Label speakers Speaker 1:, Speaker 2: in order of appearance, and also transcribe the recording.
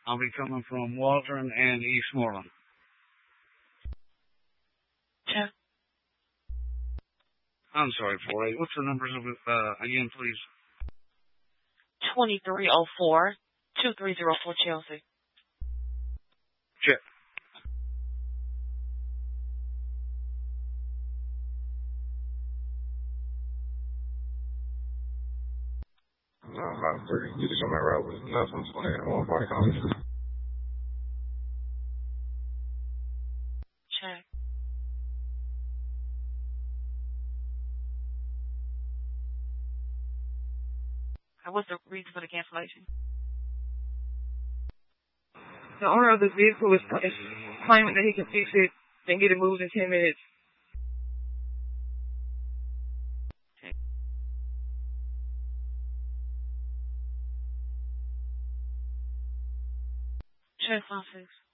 Speaker 1: I'll be coming from Waldron and Eastmoreland.
Speaker 2: Check.
Speaker 1: I'm sorry, 48. What's the numbers of it, again, please?
Speaker 2: 2304 2304 Chelsea.
Speaker 1: Check.
Speaker 3: No, I'm not free. You just on my route with nothing playing. I want my college.
Speaker 2: Check. What's the reason for the cancellation?
Speaker 4: The owner of this vehicle is claiming that he can fix it and get it moved in 10 minutes.
Speaker 2: Check 56.